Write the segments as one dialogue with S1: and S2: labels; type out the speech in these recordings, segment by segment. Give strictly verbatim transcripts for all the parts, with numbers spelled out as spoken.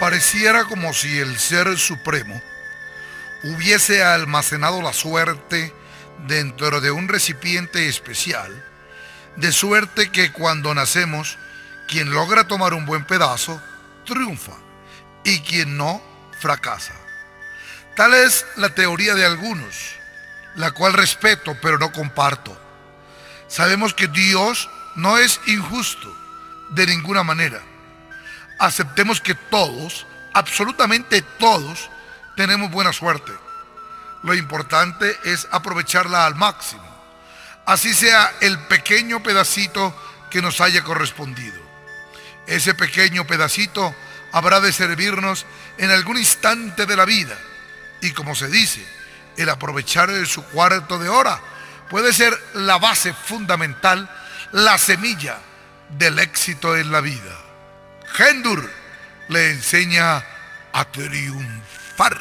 S1: Pareciera como si el Ser Supremo hubiese almacenado la suerte dentro de un recipiente especial, de suerte que cuando nacemos, quien logra tomar un buen pedazo, triunfa, y quien no, fracasa. Tal es la teoría de algunos, la cual respeto pero no comparto. Sabemos que Dios no es injusto de ninguna manera. Aceptemos que todos, absolutamente todos, tenemos buena suerte. Lo importante es aprovecharla al máximo, así sea el pequeño pedacito que nos haya correspondido. Ese pequeño pedacito habrá de servirnos en algún instante de la vida. Y como se dice, el aprovechar su cuarto de hora puede ser la base fundamental, la semilla del éxito en la vida. Gendur le enseña a triunfar.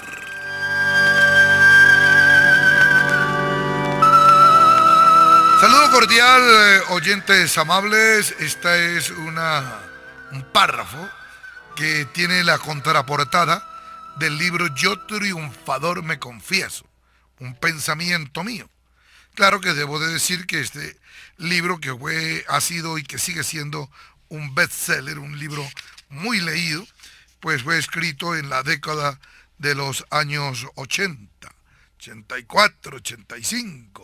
S1: Saludo cordial, eh, oyentes amables. Esta es una, un párrafo que tiene la contraportada del libro Yo Triunfador Me Confieso, un pensamiento mío. Claro que debo de decir que este libro, que fue, ha sido y que sigue siendo un bestseller, un libro muy leído, pues fue escrito en la década de los años ochenta, ochenta y cuatro, ochenta y cinco,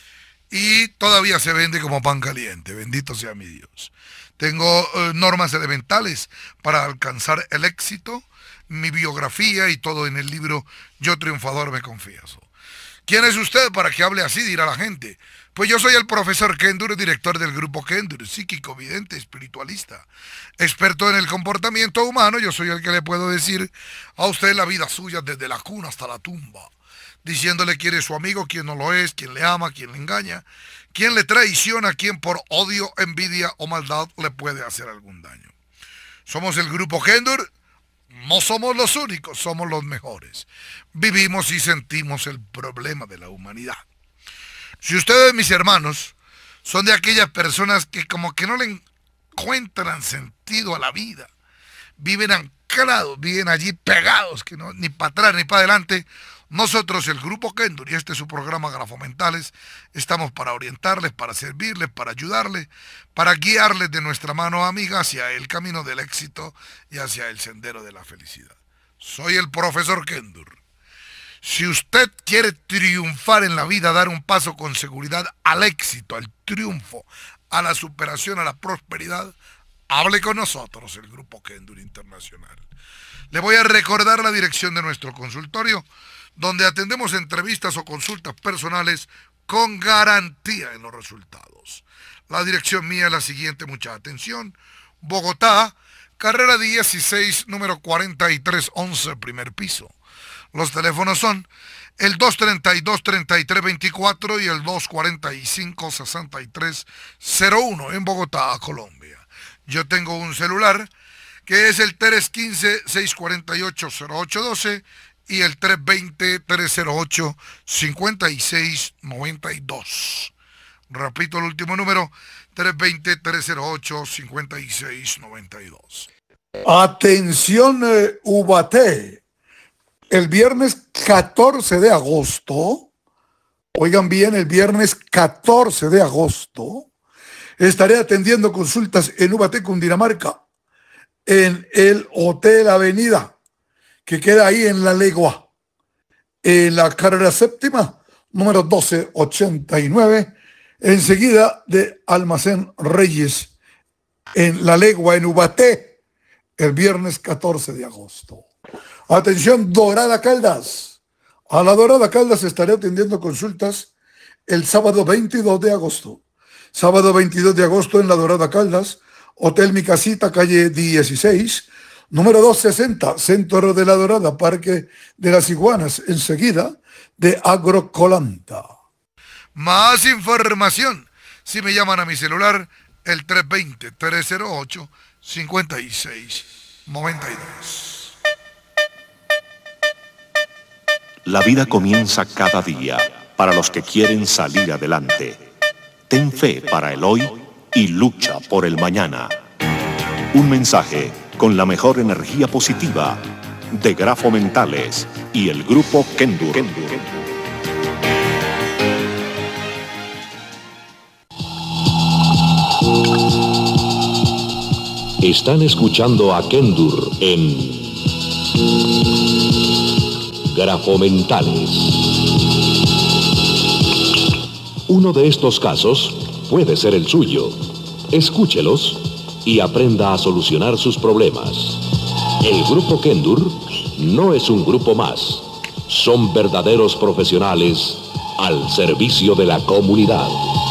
S1: y todavía se vende como pan caliente, bendito sea mi Dios. Tengo eh, normas elementales para alcanzar el éxito, mi biografía y todo en el libro Yo Triunfador Me Confieso. ¿Quién es usted para que hable así?, dirá la gente. Pues yo soy el profesor Kendur, director del grupo Kendur, psíquico, vidente, espiritualista, experto en el comportamiento humano. Yo soy el que le puedo decir a usted la vida suya desde la cuna hasta la tumba, diciéndole quién es su amigo, quién no lo es, quién le ama, quién le engaña, quién le traiciona, quién por odio, envidia o maldad le puede hacer algún daño. Somos el grupo Kendur. No somos los únicos, somos los mejores. Vivimos y sentimos el problema de la humanidad. Si ustedes, mis hermanos, son de aquellas personas que como que no le encuentran sentido a la vida, viven anclados, viven allí pegados, que no, ni para atrás ni para adelante, nosotros, el grupo Kendur, y este es su programa Grafomentales, estamos para orientarles, para servirles, para ayudarles, para guiarles de nuestra mano amiga hacia el camino del éxito y hacia el sendero de la felicidad. Soy el profesor Kendur. Si usted quiere triunfar en la vida, dar un paso con seguridad al éxito, al triunfo, a la superación, a la prosperidad, hable con nosotros, el grupo Kendur Internacional. Le voy a recordar la dirección de nuestro consultorio, donde atendemos entrevistas o consultas personales con garantía en los resultados. La dirección mía es la siguiente, mucha atención: Bogotá, carrera dieciséis, número cuarenta y tres once, primer piso. Los teléfonos son el dos treinta y dos, treinta y tres veinticuatro y el dos cuarenta y cinco, sesenta y tres cero uno en Bogotá, Colombia. Yo tengo un celular que es el tres uno cinco, seis cuatro ocho, cero ocho uno dos y el tres dos cero, tres cero ocho, cinco seis nueve dos. Repito el último número, tres dos cero, tres cero ocho, cinco seis nueve dos.
S2: Atención, eh, Ubaté. El viernes catorce de agosto, oigan bien, el viernes catorce de agosto, estaré atendiendo consultas en Ubaté, Cundinamarca, en el Hotel Avenida, que queda ahí en La Legua, en la carrera séptima, número doce ochenta y nueve, enseguida de Almacén Reyes, en La Legua, en Ubaté, el viernes catorce de agosto. Atención, Dorada Caldas. A la Dorada Caldas estaré atendiendo consultas el sábado veintidós de agosto. Sábado veintidós de agosto en la Dorada Caldas, Hotel Mi Casita, calle dieciséis, número doscientos sesenta, Centro de la Dorada, Parque de las Iguanas, enseguida de Agrocolanta.
S1: Más información, si me llaman a mi celular, el tres dos cero, tres cero ocho, cinco seis nueve dos.
S3: La vida comienza cada día para los que quieren salir adelante. Ten fe para el hoy y lucha por el mañana. Un mensaje con la mejor energía positiva de Grafo Mentales y el grupo Kendur.
S4: Están escuchando a Kendur en Grafo Mentales. Uno de estos casos puede ser el suyo. Escúchelos y aprenda a solucionar sus problemas. El grupo Kendur no es un grupo más. Son verdaderos profesionales al servicio de la comunidad.